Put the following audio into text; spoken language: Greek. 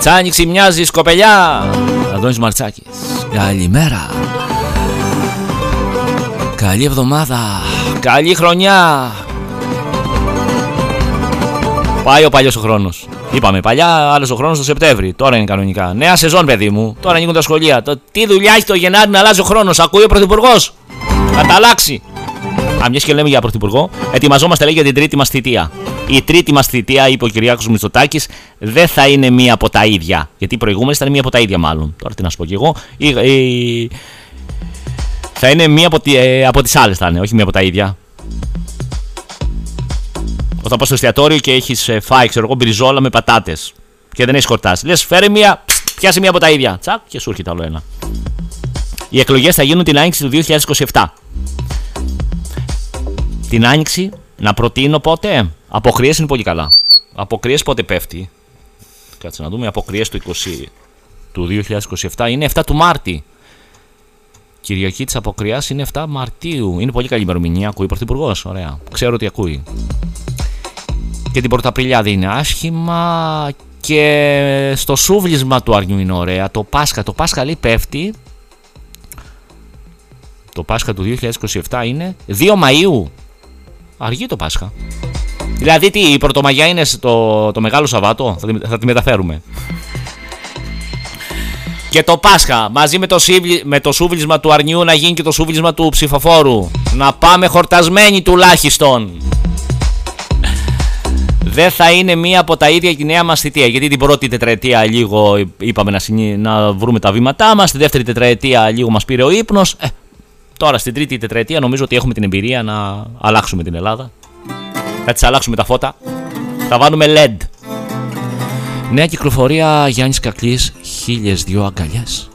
Μεσάνοιξη μοιάζει σκοπελιά. Αντώνης Μαρτσάκης. Καλημέρα. Καλή εβδομάδα. Καλή χρονιά. Πάει ο παλιός ο χρόνος. Είπαμε παλιά, άλλος ο χρόνος το Σεπτέμβρη. Τώρα είναι κανονικά. Νέα σεζόν, παιδί μου. Τώρα ανοίγουν τα σχολεία. Τι δουλειά έχει το Γενάρη να αλλάζει ο χρόνος? Ακούει ο Πρωθυπουργός. Θα τα αλλάξει. Μιας και λέμε για Πρωθυπουργό, ετοιμαζόμαστε λέει για την τρίτη μας θητεία. Η τρίτη μας θητεία, είπε ο Κυριάκος Μητσοτάκης, δεν θα είναι μία από τα ίδια. Γιατί οι προηγούμενες ήταν μία από τα ίδια, μάλλον. Τώρα τι να σου πω κι εγώ. Θα είναι μία από τις άλλες, θα είναι, όχι μία από τα ίδια. Όταν πας στο εστιατόριο και έχεις φάει, ξέρω εγώ, μπριζόλα με πατάτες και δεν έχεις χορτάσει, λες φέρε μία, πιάσε μία από τα ίδια. Τσακ και σου έρχεται άλλο ένα. Οι εκλογές θα γίνουν την άνοιξη του 2027. Την άνοιξη να προτείνω πότε? Αποκριές είναι πολύ καλά. Αποκριές πότε πέφτει? Κάτσε να δούμε. Αποκριές του 2027 είναι 7 του Μάρτη. Κυριακή της αποκριάς είναι 7 Μαρτίου. Είναι πολύ καλή ημερομηνία. Ακούει ο Πρωθυπουργός. Ωραία. Ξέρω ότι ακούει. Και την Πρωταπριλιάδη είναι άσχημα. Και στο σούβλισμα του αρνιού είναι ωραία. Το Πάσχα λέει πέφτει. Το Πάσχα του 2027 είναι 2 Μαΐου. Αργεί το Πάσχα. Δηλαδή τι, η Πρωτομαγιά είναι το Μεγάλο Σαββάτο? Θα τη μεταφέρουμε. Και το Πάσχα μαζί με το σούβλισμα του αρνιού να γίνει και το σούβλισμα του ψηφοφόρου. Να πάμε χορτασμένοι τουλάχιστον. Δεν θα είναι μία από τα ίδια η νέα μας θητεία. Γιατί την πρώτη τετραετία λίγο είπαμε να βρούμε τα βήματά μας. Τη δεύτερη τετραετία λίγο μας πήρε ο ύπνος. Τώρα στην τρίτη τετραετία νομίζω ότι έχουμε την εμπειρία να αλλάξουμε την Ελλάδα. Θα τις αλλάξουμε τα φώτα. Θα βάλουμε LED. Νέα κυκλοφορία Γιάννης Κακλής, 1002 αγκαλιές.